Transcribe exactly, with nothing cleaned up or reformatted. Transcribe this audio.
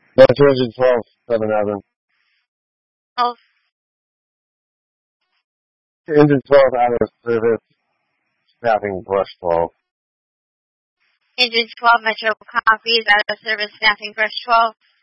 Go to engine twelve, seven Evan. Oh, Engine twelve out of service, staffing brush twelve. engine twelve, Metro copies, out of service, staffing brush twelve.